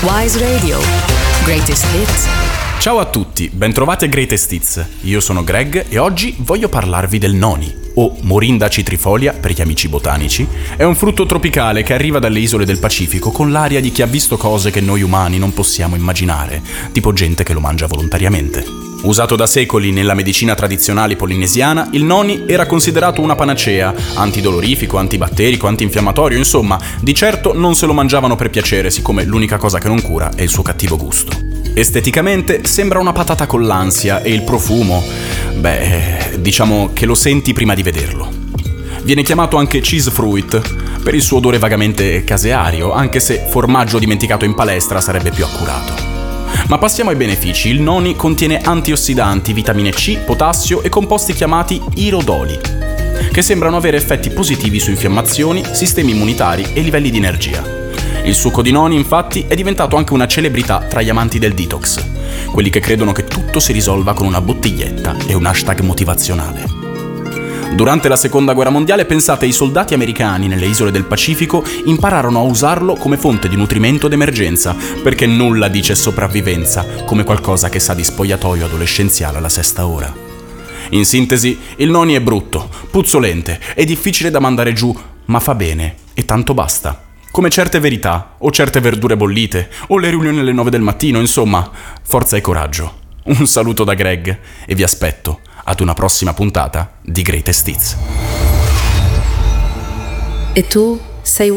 Wise Radio. Greatest Hits. Ciao a tutti, bentrovati a Greatest Hits. Io sono Greg e oggi voglio parlarvi del noni, o Morinda citrifolia per gli amici botanici. È un frutto tropicale che arriva dalle isole del Pacifico con l'aria di chi ha visto cose che noi umani non possiamo immaginare, tipo gente che lo mangia volontariamente. Usato da secoli nella medicina tradizionale polinesiana, il noni era considerato una panacea, antidolorifico, antibatterico, antinfiammatorio, insomma, di certo non se lo mangiavano per piacere, siccome l'unica cosa che non cura è il suo cattivo gusto. Esteticamente sembra una patata con l'ansia e il profumo, diciamo che lo senti prima di vederlo. Viene chiamato anche cheese fruit per il suo odore vagamente caseario, anche se formaggio dimenticato in palestra sarebbe più accurato. Ma passiamo ai benefici. Il noni contiene antiossidanti, vitamine C, potassio e composti chiamati irodoli, che sembrano avere effetti positivi su infiammazioni, sistemi immunitari e livelli di energia. Il succo di noni, infatti, è diventato anche una celebrità tra gli amanti del detox, quelli che credono che tutto si risolva con una bottiglietta e un hashtag motivazionale. Durante la Seconda Guerra Mondiale, pensate, i soldati americani nelle isole del Pacifico impararono a usarlo come fonte di nutrimento d'emergenza, perché nulla dice sopravvivenza come qualcosa che sa di spogliatoio adolescenziale alla sesta ora. In sintesi, il noni è brutto, puzzolente, è difficile da mandare giù, ma fa bene, e tanto basta. Come certe verità, o certe verdure bollite, o le riunioni alle 9 del mattino, insomma, forza e coraggio. Un saluto da Greg, e vi aspetto ad una prossima puntata di Greatest Hits. E tu sei